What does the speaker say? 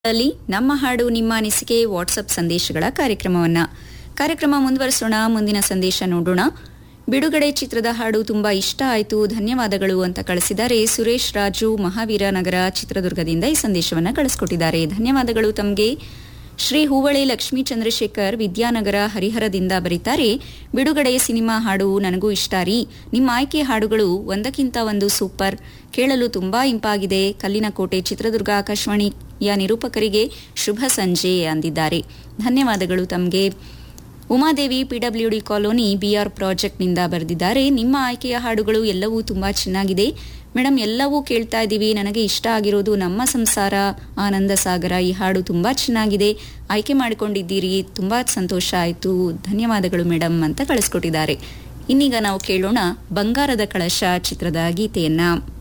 ಅಲ್ಲಿ ನಮ್ಮ ಹಾಡು ನಿಮ್ಮ ಅನಿಸಿಕೆ ವಾಟ್ಸಪ್ ಸಂದೇಶಗಳ ಕಾರ್ಯಕ್ರಮ ಮುಂದುವರಿಸೋಣ. ಮುಂದಿನ ಸಂದೇಶ ನೋಡೋಣ. ಬಿಡುಗಡೆ ಚಿತ್ರದ ಹಾಡು ತುಂಬಾ ಇಷ್ಟ ಆಯಿತು, ಧನ್ಯವಾದಗಳು ಅಂತ ಕಳಿಸಿದ್ದಾರೆ ಸುರೇಶ್ ರಾಜು ಮಹಾವೀರನಗರ ಚಿತ್ರದುರ್ಗದಿಂದ ಈ ಸಂದೇಶವನ್ನ ಕಳಿಸ್ಕೊಟ್ಟಿದ್ದಾರೆ. ಧನ್ಯವಾದಗಳು ತಮಗೆ. ಶ್ರೀ ಹೂವಳೆ ಲಕ್ಷ್ಮೀ ಚಂದ್ರಶೇಖರ್ ವಿದ್ಯಾನಗರ ಹರಿಹರದಿಂದ ಬರೀತಾರೆ, ಬಿಡುಗಡೆ ಸಿನಿಮಾ ಹಾಡು ನನಗೂ ಇಷ್ಟ ರೀ. ನಿಮ್ಮ ಆಯ್ಕೆ ಹಾಡುಗಳು ಒಂದಕ್ಕಿಂತ ಒಂದು ಸೂಪರ್, ಕೇಳಲು ತುಂಬಾ ಇಂಪಾಗಿದೆ. ಕಲ್ಲಿನಕೋಟೆ ಚಿತ್ರದುರ್ಗ ಆಕಾಶವಾಣಿಯ ನಿರೂಪಕರಿಗೆ ಶುಭ ಸಂಜೆ ಅಂದಿದ್ದಾರೆ. ಧನ್ಯವಾದಗಳು ತಮಗೆ. ಉಮಾದೇವಿ ಪಿಡಬ್ಲ್ಯೂಡಿ ಕಾಲೋನಿ ಬಿಆರ್ ಪ್ರಾಜೆಕ್ಟ್ನಿಂದ ಬರೆದಿದ್ದಾರೆ, ನಿಮ್ಮ ಆಯ್ಕೆಯ ಹಾಡುಗಳು ಎಲ್ಲವೂ ತುಂಬಾ ಚೆನ್ನಾಗಿದೆ ಮೇಡಮ್, ಎಲ್ಲವೂ ಕೇಳ್ತಾ ಇದ್ದೀವಿ. ನನಗೆ ಇಷ್ಟ ಆಗಿರೋದು ನಮ್ಮ ಸಂಸಾರ ಆನಂದ ಸಾಗರ. ಈ ಹಾಡು ತುಂಬಾ ಚೆನ್ನಾಗಿದೆ, ಆಯ್ಕೆ ಮಾಡಿಕೊಂಡಿದ್ದೀರಿ, ತುಂಬಾ ಸಂತೋಷ ಆಯಿತು, ಧನ್ಯವಾದಗಳು ಮೇಡಮ್ ಅಂತ ಕಳಿಸ್ಕೊಟ್ಟಿದ್ದಾರೆ. ಇನ್ನೀಗ ನಾವು ಕೇಳೋಣ ಬಂಗಾರದ ಕಳಶ ಚಿತ್ರದ ಗೀತೆಯನ್ನ.